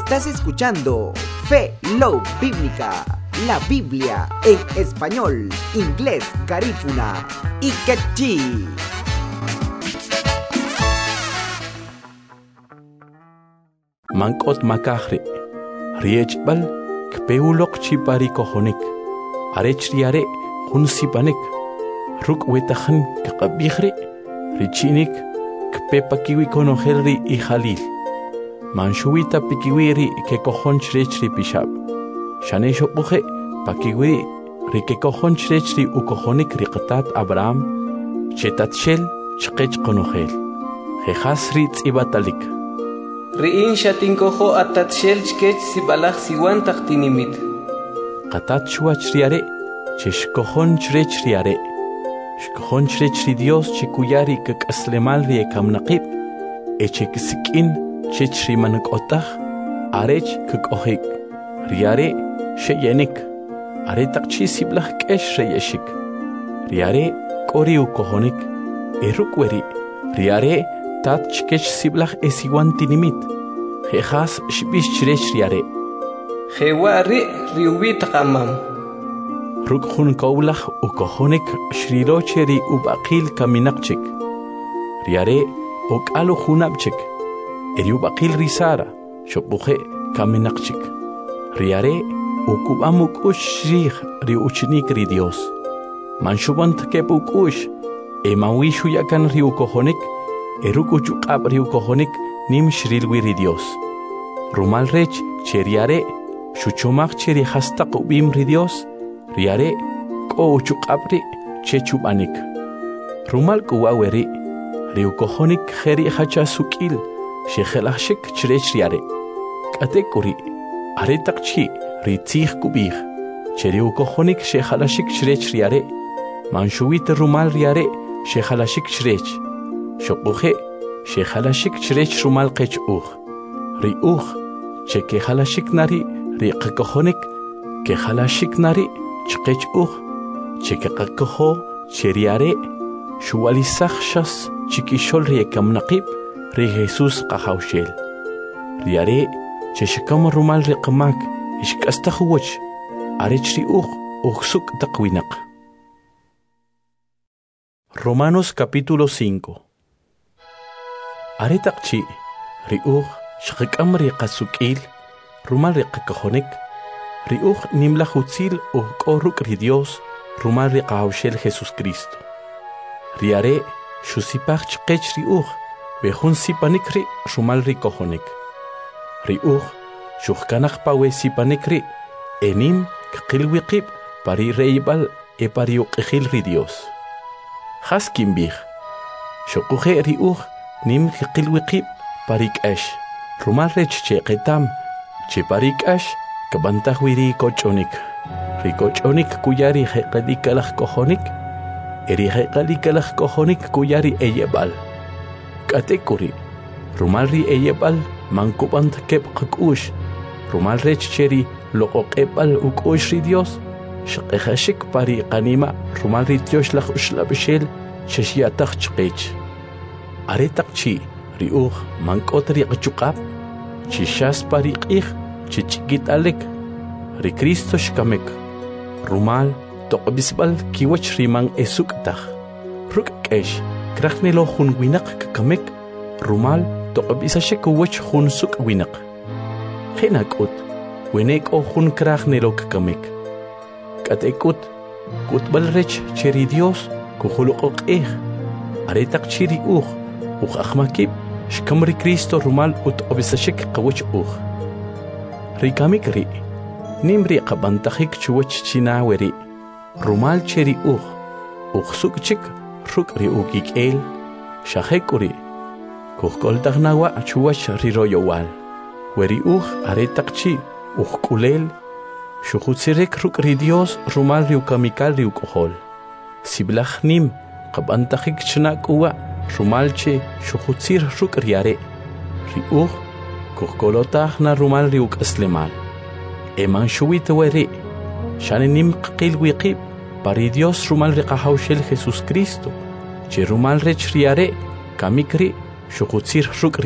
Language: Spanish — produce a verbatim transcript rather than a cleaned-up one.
Estás escuchando Fe Love Bíblica, la Biblia en español, inglés, garífuna y quechí. Mankot makahri, riechbal, kpeulok chipari kohonik, arechriare, hunsipanik, ruk wetahan kakabihri, richinik, kpepakiwi konohelri y halil. Manshuita pikiwiri ke kohon chrechri pishab. Shanesho buhe pakiwiri ri ke kohon chrechri u kohonik riqatat Abraham chetatshel chqech konohel. Jehasri tsibatalik. Riin shatinkoho atatshel chkech sibalach siwan taqtinimit. Qatat shuachriare cheshkohon chrechriare. Shkohon chrechri Dios chikuyari kak aslemal ri ekamnaqib. Echekisikin Chechri manukotah, arech kukohik, riare sheyenik, aretak chisiblah kesh reyeshik, riare koriu kohonik, erukweri, riare tat chkech siblah esiwantinimit, jehas shbish chrech riare. Jewari riubit kamam. Rukhun kaulah ukohonik shrirocheri ubakil kaminakchik, riare okalu hunabchik. Eriubakil risara, shopuje kaminakchik. Riare, ukubamuk ushrih, riuchnik ri Dios. Manshubant kepuk ush, emawishu yakan riukohonik, erukuchukab riukohonik, nim shrilwi ri Dios. Rumal rech, cheriare, shuchomak cheri hastak ubim ri Dios, riare, ko uchukabri, chechubanik. Rumal kuwaweri, riukohonik jeri hachasukil, Shehelashik chrechriare. Katekuri, aretakchi, ritzich kubih. Cheriu kohonik shehalashik chrechriare. Manshuit rumal riare, shehalashik chrech. Shopuhe, shehalashik chrech rumal kech uch. Ri uch, chekehalashik nari, riqakohonik, kehalashik nari, chkech uch. Chekakakoho, cheriare, shualisachshas, chikishol riekamnaqib. Ri Jesus qahawshel. Riare cheshkam rumal riqmak ishkastahuwach arechri uj ujsuk taqwinaq. Romanos capítulo cinco. Aretaqchi ri uj shqikam riqasukil rumal riqakohonik ri uj nimlahutzil uj qoruk ri Dios rumal riqahawshel Jesus Cristo. Riare shusipach chqech ri uj Behun sipanikri rumal ri kohonik. Ri uj, shuhkanaq pawe sipanikri, enim kqilwiqib pari reibal e pari uqihil ri Dios. Haskin bih, shukuje ri uj, nim kqilwiqib pari k'ash, rumal rech che qetam, che pari k'ash, kabantahwi ri kochonik. Ri kochonik kuyari heqalikalaj kohonik, eri heqalikalaj kohonik kuyari eyebal. Katekuri, rumalri eyebal mankubant kep qakush, rumal rech cheri loqoqebal ukush ri Dios, shqehashik pari qanima rumalri tiosh laj ushlabshel shashiataq chqech. Aretaq chi ri uj mankotri qchuqab, chishas pari qih chichikit alek, ri Cristo shkamek, rumal toqbisbal kiwach riman esuktaj, ruk kesh. Krachnelo hun winak kamek, rumal toqbisashek wach hun suk winak. Henakut, winek o hun krachnelo kamek. Katekut, kutbal rech cheri Dios, kuhuluqok eh. Aretak chiri uj, uj ahmakib, shkamri Cristo rumal ut obisashek kawach uj. Rikamik ri, nimri qabantajik chuwach chinaweri, rumal cheri uj, uj suk chik, Ruk ri ukik el, shahekuri, kuhkoltag nawa chuwach riroyowal. Weri uj aretakchi, uj kulel, shuhutzirek ruk ri Dios rumal ri ukamikal ri ukohol. Siblach nim, qabantajik chnak uwa, rumalche shuhutzir ruk riare. Ri uj, kuhkolotag na rumal ri ukaslemal. Eman shuwit weri, shanenim qil wiqib. Pari Dios rumal riqahawshel Jesus Cristo, che rumal rech riare, kamikri, shukutzir ruk